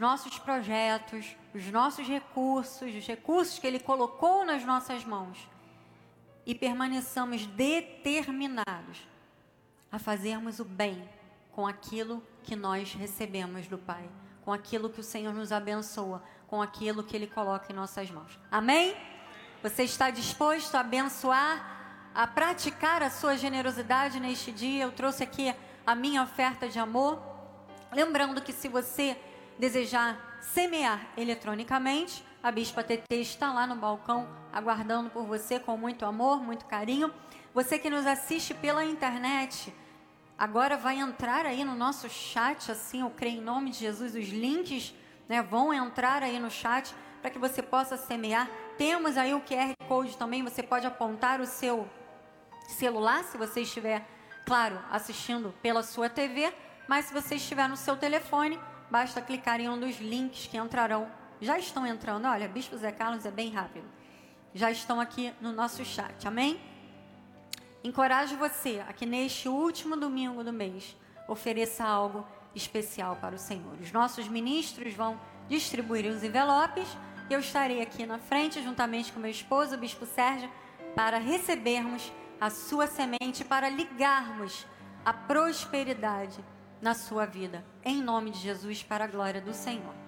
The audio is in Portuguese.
nossos projetos, os nossos recursos, os recursos que Ele colocou nas nossas mãos e permaneçamos determinados a fazermos o bem com aquilo que nós recebemos do Pai, com aquilo que o Senhor nos abençoa, com aquilo que Ele coloca em nossas mãos. Amém? Você está disposto a abençoar, a praticar a sua generosidade neste dia? Eu trouxe aqui a minha oferta de amor. Lembrando que se você desejar semear eletronicamente, a Bispa TT está lá no balcão aguardando por você com muito amor, muito carinho. Você que nos assiste pela internet, agora vai entrar aí no nosso chat, assim, eu creio em nome de Jesus, os links, né, vão entrar aí no chat para que você possa semear. Temos aí o QR Code também, você pode apontar o seu celular, se você estiver, claro, assistindo pela sua TV, mas se você estiver no seu telefone, basta clicar em um dos links que entrarão. Já estão entrando, olha, Bispo Zé Carlos é bem rápido. Já estão aqui no nosso chat, amém? Encorajo você a que neste último domingo do mês ofereça algo especial para o Senhor. Os nossos ministros vão distribuir os envelopes e eu estarei aqui na frente juntamente com meu esposo, o Bispo Sérgio, para recebermos a sua semente, para ligarmos a prosperidade na sua vida, em nome de Jesus, para a glória do Senhor.